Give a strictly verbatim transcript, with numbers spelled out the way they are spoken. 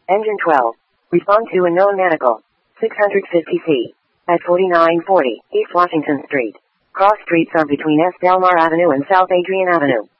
Engine twelve. Respond to unknown medical. six hundred fifty C. At forty-nine forty East Washington Street. Cross streets are between S. Delmar Avenue and South Adrian Avenue.